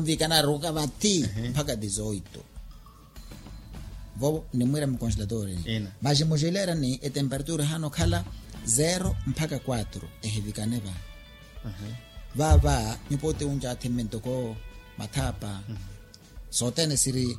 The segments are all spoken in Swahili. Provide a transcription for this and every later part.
vikana roka vati mpaka dizoito vo ni mwera mu congelador mas mogelera ni e temperatura hano khala 0 mpaka 4 ehivikane va va nipote unja temento ko matapa sotene siri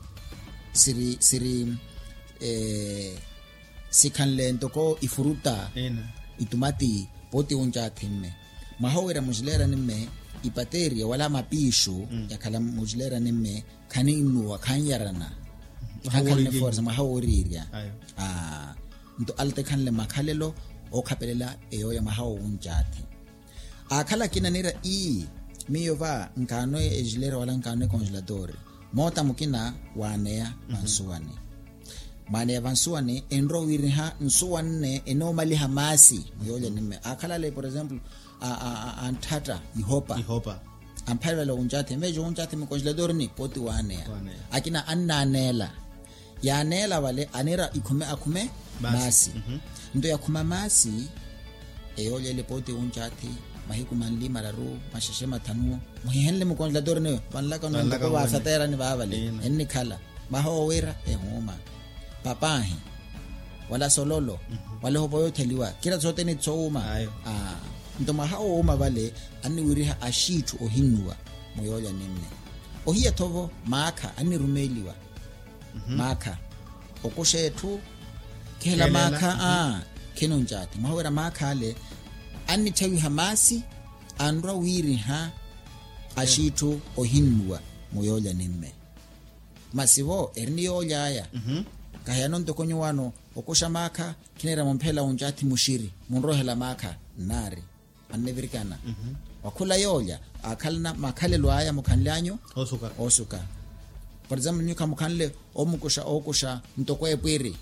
sikanlento ko ifuruta itumati pote unja temme mahowera mogelera nimme ipateria wala mapisho yakala mogelera nimme kaninu kanyarana hakalne forza mahaworiria ndo alte kanle makhalelo o khapelela eyo ya mahawo unjati akhala kinanira miyova nkano ejilera wala nkano congelador mota mukina wanea mansuwane mane vansuwane enro wirha nsuwane enomali hamasi yole nimme akhala le por example antata ihopa amphalela unjati mejo unjati mu congelador ni poti wanea akina annanela yanela wale anera akhume masi ndo yakhuma masi eyole le poti unjati mahiku manli mararu mashashe matanu muhenle mu congelador ne vanlaka no ndo wa satera ni bavale enni khala mahowera ehuma papahi wala sololo wala hoboyo theliwa kila zote ni tsoma ndo mahawoma vale ani wiriha ashitu ohinwa moyola nimne ohiya thovo makha ani rumeliwa makha okushethu kela makha kenonjati mahawera makha le ani tawi hamasi andra wiriha ashitu ohinwa moyola nimme masivo erniyola ya kahyanon tokonyo wano okusha makha kinera mphela unjati mushiri munrohela makha nari annevirikana wakula yoya akhalna makhalelo aya mukhanlanyo osuka por example nyuka mukhanle okusha ntoko epwiri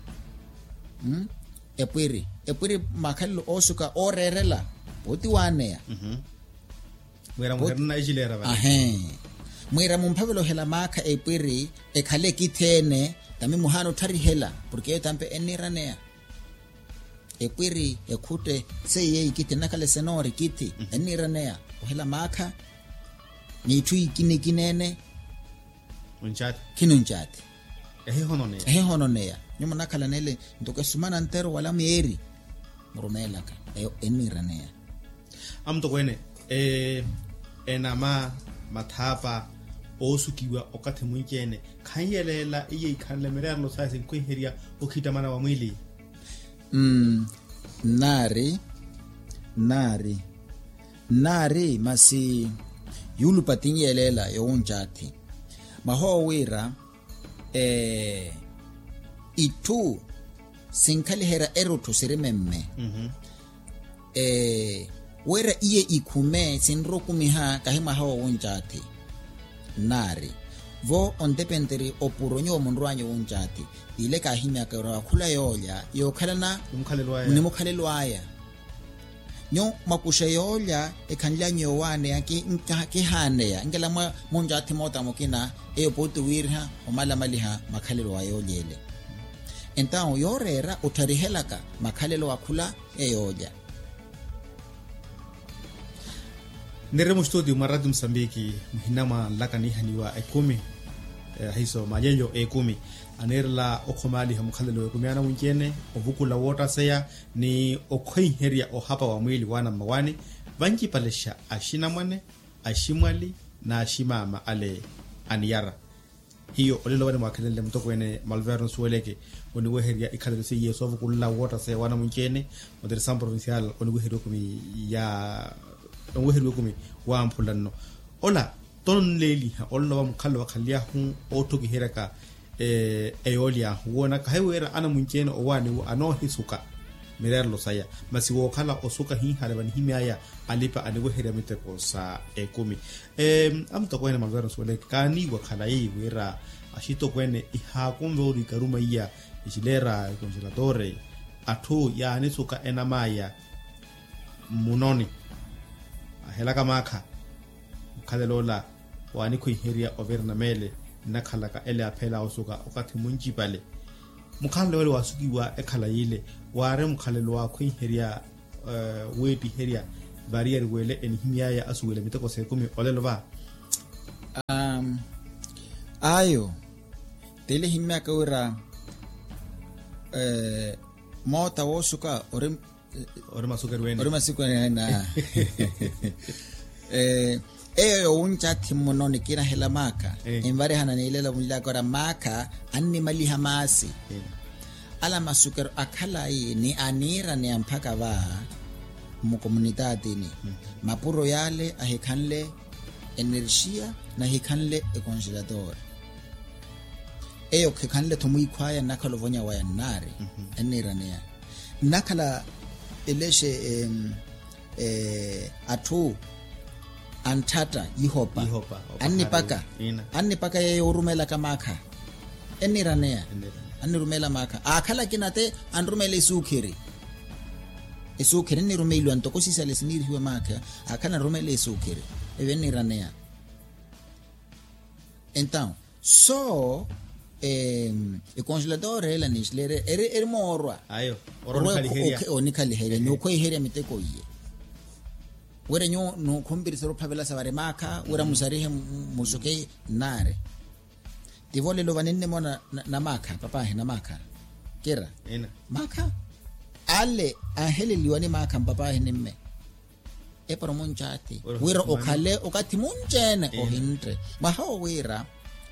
epwiri makhalelo osuka orerela poti wanea mwera muherna ejilera ba mwera mumphavelo hela makha epwiri ekhale kithene tami muhano thari hela porque tampe eniranea epwiri ekhute seye ikiti nakale senori kiti eniranea ohela makha ni thui kinene unjati kinunjati ehe hononea nyuma nakala nele ntoke sumana ntero wala mieri murumela ka eniranea amto kwene enama mathapa osukiwa okathe muikene khanyelela iye ikhanle meralo saise kweheria okhitamana wa mwili nari masi yulu patinyelela yonjati mahowira itu sinkali hera eroto sirememme wera iye ikume sinrokumiha kahima hawo wonjati nari vo ondependeri opuronyo munrwanyo wonjati ile kahimya ka khula yoya yokhalana umkhalelwaya nyo makusha yoya ekhanlanyo wane yaki haneya ngela monjati mota mokina eyopotu wirha omala maliha makhalelo ayolele então yorera utarihelaka makhalelo wakhula eyoya Neremo studio maradu Msambiki mhinama lakani haniwa ekumi hiso majenyo ekumi anerla okomali hamkhalelo ekumi ana winkene ovukula water seya ni okhoi heria ohapa wa mwili wana mawani vanki palesha ashina mwane ashimwali na ashimama ale aniyara hiyo olelo wale mwakelele mtoko ene malvero sueleke oni weheria ikhalelo se yeso ovukula water seya wana winkene modere sam provincial oni weherio kumi ya weherio kumi wa mpulano ola ton leli olno wa mkhallo wa khalia hu otoki heraka eolia wona kahewera ana munchene owani ano hisuka mirerlo saya masi wo khala osuka hi halebani himaya alipa aneweheria miteko sa ekumi amto kwene malvero sole kani wa khala yi wera ashito kwene iha kumbe uri karuma iya isilera congeladore athu ya anisuka enamaya munoni ahela kamakha khalelola wani khoiheria overna mele nakhalaka ele aphela osuka okathi munji pale mukhalelo wale wasukiwa ekhala yile ware mukhalelo wa khoiheria weti heria barrier wele enhimya ya asuwele miteko sekumi olelo ba ayo tele himme ka wira mota wo suka ore masuka na uncha timono ni kira hela maka invare hana ni ilela bunila kora maka anni mali hamasi ala masuker akhala ni anira ni ampaka ba mu komunidade ni mapuro yale ahekhanle energia na hekhanle e congelador eyo kekhanle thomu ikhwaya nakhalovonya wa yanare enira ne nakhala eleshe athu antata yihopa annipaka ye urumela kamakha eniranea anirumela makha akhala kinate anrumela isukhiri ni rumelo antokosisa lesiniri hiwe makha akhana rumela isukhiri eveniranea. Então so e congelador ela nislere morwa ayo onikaliheria nyoko iheria miteko iye wera nyo no kombirisero phavela savare makha wera musarihe musoke nare tivole lo vanenne mona na makha papa he na makha kera ena makha ale ahele liwani makha papa he nemme e para monchati wera okhale okati munjene ohintre maho wera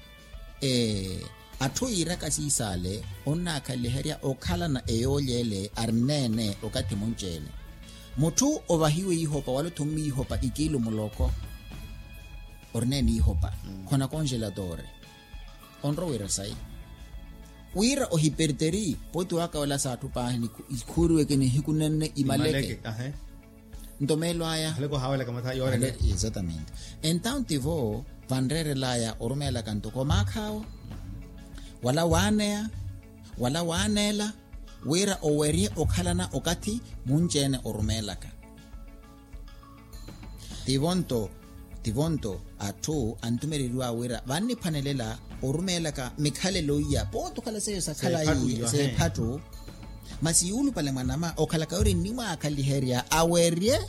atho ira kasisale onna khaleheria okhala na eyolele arnene okati munjene mutu obahiwe ihopa walo thumi ihopa ikilo muloko orneni ihopa khona congelador onro wira sai wira o hiperteri potu aka wala sa thupa ni ikhuru ekene hikunenne imaleke ntomelo aya leko hawela kama tha yore exatamente então tivo vandrere laya orumela kanto ko makhao wala wanela wira oweri okhalana okati munjene orumelaka tivonto athu antumerirwa wira vanni phanelela orumelaka mikhale loya poto khala seyo sakhala yi se phatho masiyulu pale manama okhalaka uri nima akhaliheria awerie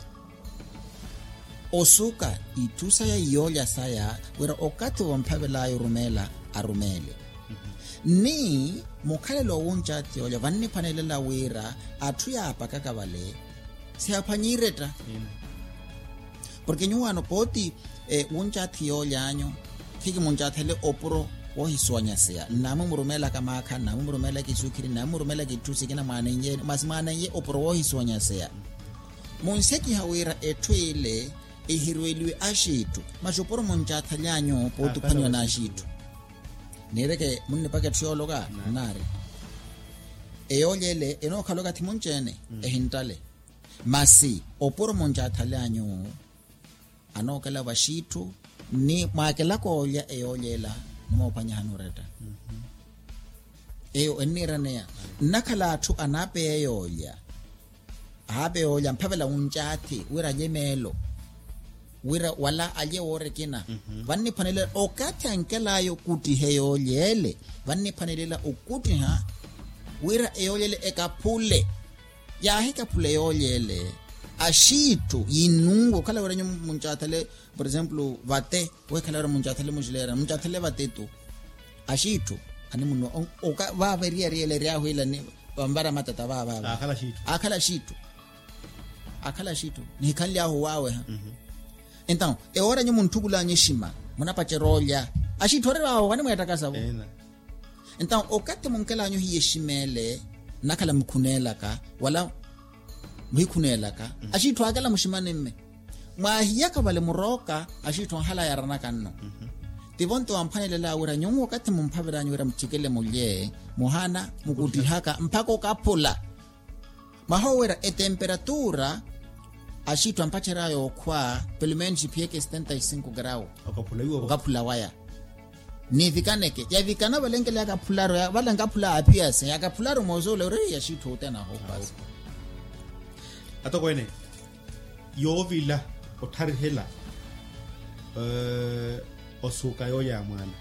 osuka itusa ya yolya saya wira okati womphavela yorumela arumele ni mokhalelo wonchati oya vanni phanelela wira athu ya pakaka vale siaphanyireta porque nyuano poti wonchati olyanyo kiki monchathele opuro wo hiswanya sea namu murumela kamakha namu murumela kisukiri namu murumela kitusi kina mwanenye masimwanenye opuro wo hiswanya sea monseki hawira etwele ehirweliwe ashitu mashoporo monchathalyanyo poti phanywa na ashitu nereke munne paket shologa nare eyolyele enokhaloka thimunjene ehintale masi oporo monchathalyanyo anokela vashitu ni makela kolya eyolyela mophanya hanureta eyo eniranea nakhala athu anape eyolya habe olya mphavela unchati wira nyemelo wira wala alye worekina vanni phanele okati ankelayo kuti heyolyele vanni phanelela ukuthi ha wira eyolyele ekaphule yahe kaphule yolyele ashitu inungo khala wira munchathale por exemplo vate we khala wira munchathale mujilera munchathale vatetu ashitu ani muno oka va veria riele ria huila ni bambara matata va akhala shitu ni khalya huwawe então ora nyo muntu kula nyishima muna pacherolya ashithorera wani mwatakasa bo então okati munkela nyo hiyeshimele nakala mkhunela ka wala mhikhunela ka ashitho akala mushimane mme mwahiyaka vale muroka ashitho hala yarana kanno tivonto amphanelela ura nyongo kati mumphavera nyura mchikele mulye muhana mukutihaka mpako kapula mahowera temperatura ashitwa mpacherayo kwa pelo menos pieke 75 grau okapula waya ni vikaneke ya vikana balengele akapularo ya bala ngapula apiase yakapularo mozole ore yashitwa tena ho basi atokwene yovila otharihela osuka yoya mwana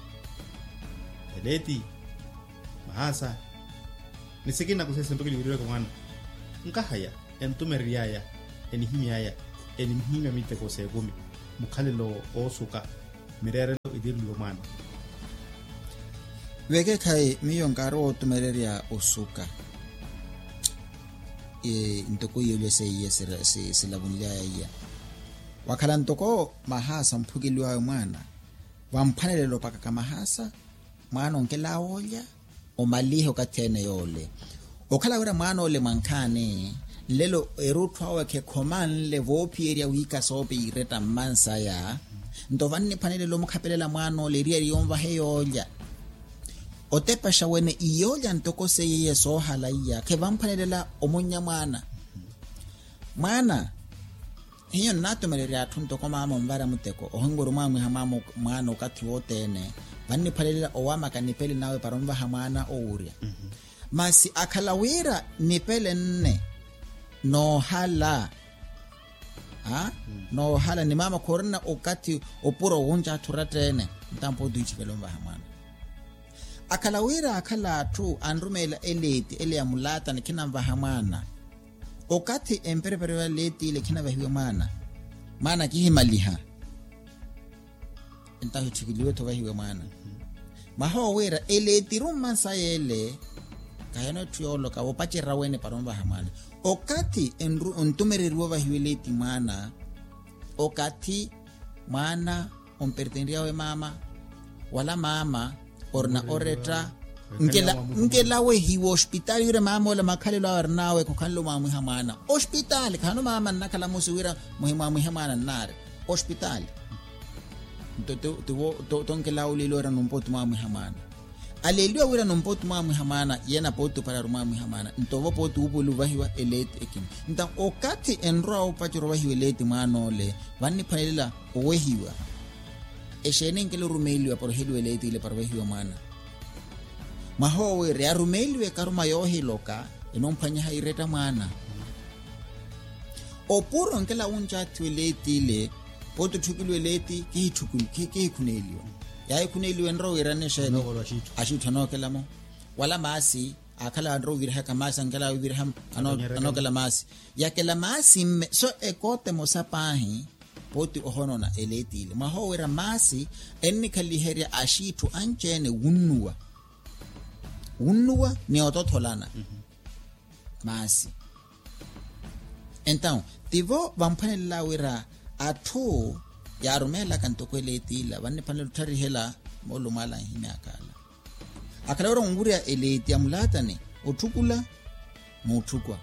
eleti mahasa nisikina kusesempekeli video kwa mwana nkahaya entumeriaya enihimiaya enimhimya miteko segumi mukhalelo osuka mirerelo idirlo mwana Weke kai miyo ngaro tumereria osuka. Ntoko yule se labunlia ya. Wakala ntoko mahasa mpugiliwa mwana. Wampanelelo paka kama mahasa. Mwana onkela olya. Omaliho katene yole. Okala wera mwana ole mankane. Lelo erutwa wake koman le vopi eria wika sope ireta mansa ya. Ndovani panelelo mkapelela mwana ole ria rionva heyo olya. Otepa shawene iyoja ntoko se yeye soha la iya. Kevampanelela omunya mwana. Hiyo nato meleria tuntoko mama mbara muteko. Ohanguru mama hamamu mwana ukati wotene. Vani panelela owama kanipele nawe paromba hamana ouria. Masi akalawira nipele nne. No hala. No hala ni mama korona ukati opuro unja turatene. Ntampo duichi pelomba hamana. Akalawira akala tu andrumela eleti ele ya mulata ni kina mvahamana. Okati empereperewa leti ile kina vahiwe mana kihi maliha. Entahu chikiliwe to vahiwe mana. Maho wera eleti rumman sa ele kayano tuyolo ka wapache rawene paromba hamana. Okati untumeriruwa vahiwe leti mana. Okati mana ompertenria we mama wala mama orna oreta nkela we hiwo hospital yure mama wala makale la nawe ko kanlo mama hamana hospital kanu mama nakala musiwira muhimu hamana nare hospital to nkela ulilo ra nompoto mama hamana aleliwa wira nompoto mama hamana yena poto para mama hamana ntovo poto ubulu vahiwa elete ekim nta okati enro opachiro vahiwa elete manole vanni panelela owehiwa eshene nkelo rumeliwa por helwe elete ile parwehiwa mana mahowe rea rumeliwe karuma yohi loka enompanya haireta mana opuro nkela unja tueleti ile poto tukilwe leti ki kuneliwa ya kuneliwa nro wirane shene ashitu nokela mo wala masi akala nro wirha kamasa nkela wirham anokela masi yakela masi so ekote mosapahi poti ohonona eleti ile mahowe ra masi enni kaliheria ashitu anchene unnuwa ni ototolana masi então tivo vampanela wira atu yarumela kantoko eleti ila vanne panelo tari hela molumala hime akala ora nguria eleti amulata ne otukula mutukwa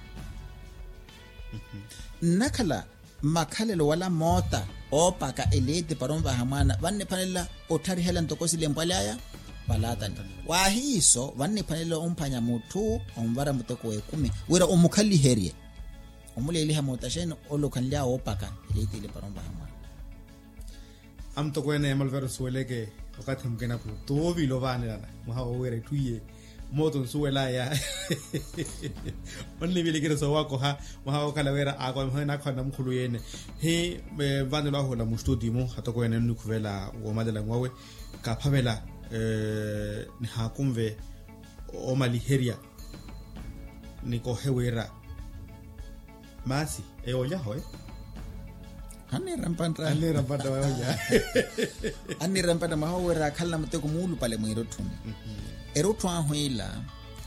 nakala makhalelo wala mota opaka eleti paromba hamana vanne panela otari hela ntokosi lempalaya balatan wahiso vanne panelo umpanya mutu omvara muteko we10 wera omukhali herie omuleli ha motasheno olokanlia opaka eleti ile paromba hamana amtoko ene malvero sueleke wakati mkena ku tobi lo vanela muhawo wera tuye moto suela ya only vile kira so wako ha muhawo kala wera ako mhana khona mkhulu yene he vanela hola mu studio mo hatoko ene nukuvela wo madela ngwawe ka phamela ni hakumve o maliheria niko hewera masi oya hoy Ani rampanda waoya ani rampanda mahawera khala mteko mulu pale mwirotuni erotwa hoila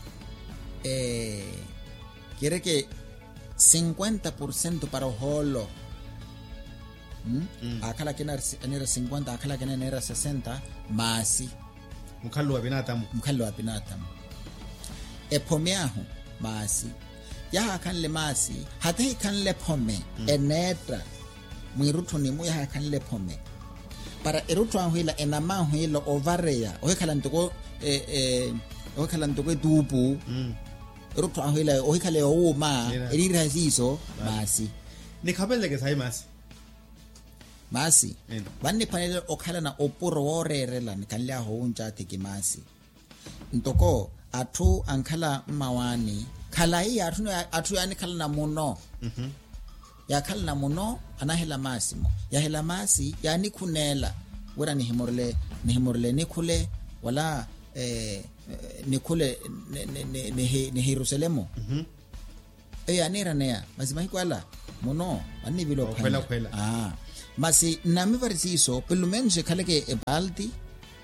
kireke 50% para holo akala kena nera 50 akala kena nera 60 masi mkhallo wa binatamu epomeaho masi ya kanle masi hata kanle pome enetra mwirutuni muya kanle pome para erutwa hoila enama hoila ovarea ohekala ntoko dupu erutwa hoila ohekale oma erira ziso masi nikhabeleke sai masi vanne panele okhala na opuro worerela nikanlia ho unja teki masi ntoko atu ankhala mawani khala hii atu yani khala na muno ya khala na muno anahela masi mo ya hela masi yani kunela wera ni himorle nikule wala nikule ne Yerusalemu anira nea mazima hikwala muno ani bilo kwela masi namivarisiso pelumenje khaleke ebalti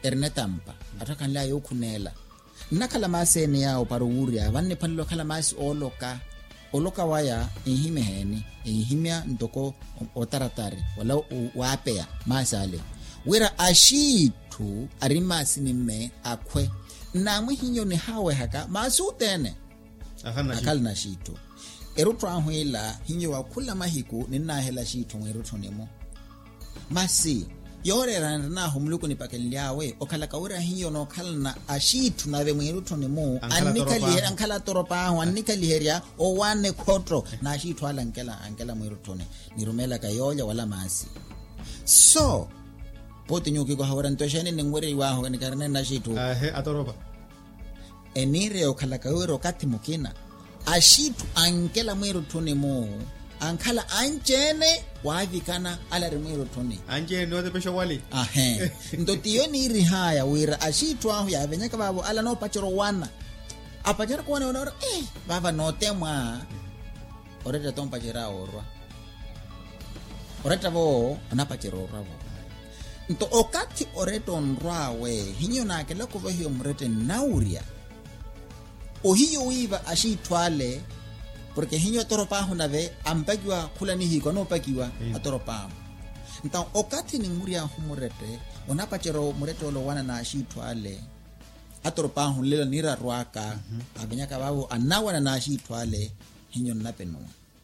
ernetampa atakan la yokunela nakala masene yao paruuria vanne panlo kala mas oloka waya ihimia ndoko otaratari wala wapea masale wera ashitu arimasi nimme akwe namwe hinyo ni hawe haka masutene akal na shitu erutro anhuila hinyo wakula mahiku nina hela shitu mweruto nemo masi yore rana humluko ni pakeliawe okala kawira hinyo no kalna ashitu nave mweruto nemo ankala toropa anikaliheria o wane kotro na ashitu ala ankela mweruto ni rumela kayoja wala masi so poti nyuki ko hawran to shene ngwere waho ni karne na shitu atoroba enire okala kawiro kati mukina ashitu ankela mweruto nemo ankala anjene wavikana ala remero toni anjene wade pesho wali ndotiyo ni rihaya wira ashitu ahu ya venyaka babo ala no pachoro wana apachara kwa ona baba no temwa oreta tompa jera orwa oreta bo anapachero rabo nto okati oreto nrawe hinyo na kele ko hiyo mrete nauria o hiyo wiva ashitwale porque hinyo toropaho nave ampakiwa kula ni hiko no pakiwa atoropaho nta okati ni muria humurete onapachero murete lo wana na ashitwale atoropaho lelo nira rwaka abenyaka babo anawana na ashitwale hinyo napenwa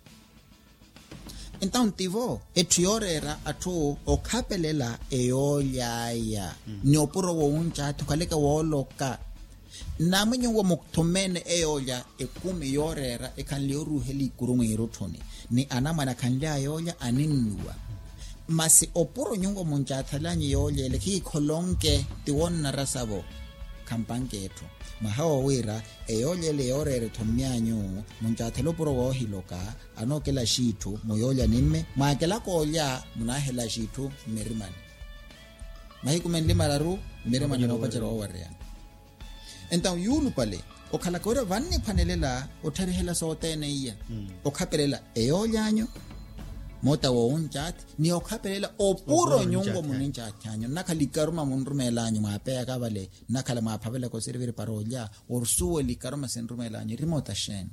então tivo etiorera atu okapelela eolyaya nyopuro wo uncha tukaleka woloka namenyo wo muktomene eolya ekumi yorera ekanlioru heli kurumu irotoni ni anamana kanlya yoya aninwa masi opuro nyongo muncha thalanyi yolye leki kolonke tiwonna rasabo kampangeto mahawa wira eyolye le yorere tomyanyo muncha thalopuro wo hiloka anokela shitu moyolya nimme makela kolya munahela shitu merimani mahikumenli mararu merimani no pachero warya então yulu pale okhala kora vanne phanelela otharehela sotene iya okhapelela eyolyanyo mota wo unchat ni okhapelela opuro nyongo munincha thanyo nakhalikaruma munrumelanyo mapeya kabale nakhala maphavela ko servire parolya orsuwe likaruma senrumelanyo remote shen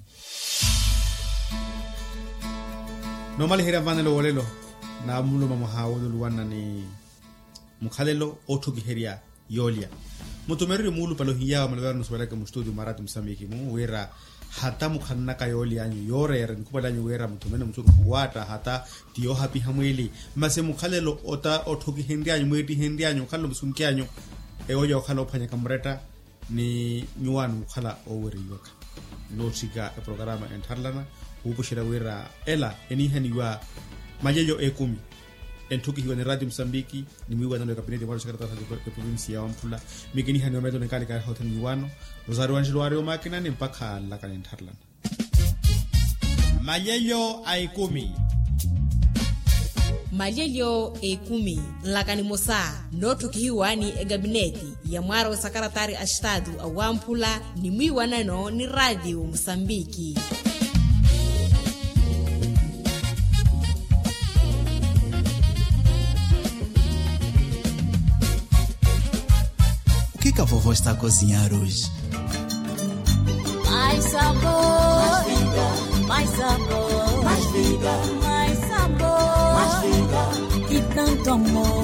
normal hira vanelo wolelo na mulo mamahawo luwana ni mukhalelo othuki heria yolya mutumeri mulu palo hiya malwar nuswalaka mu studio Maratu Msambiki mu wera hata mukhanna kayoli anyu yore nkubala nyu wera mutumene muturu kuwata hata tiyo happy hamweli mase mukhalelo ota othoki hindi anyu mweti hindi anyu khalo msunki anyu eoyo khalo phanya kamreta ni nyuwan mukhala oweri yoka lochika e programa entarlana ubushira wera ela enihaniwa majeyo ekumi entuki hiwa ni Radio Msambiki ni miwa nalo kabineti wala sekretari ya provinsi ya Ampula migeni hani wamedo nekali kaya hotel miwano Rosario Angelo Wario makina ni mpaka laka ni Ntarland Malyeyo aikumi Malyeyo ekumi laka ni mosa notuki hiwa ni egabineti ya mwaro sakaratari ashtadu awampula ni miwa nano ni Radio Msambiki que a vovó está a cozinhar hoje? Mais sabor, mais vida, mais sabor, mais vida, mais sabor, mais vida e tanto amor.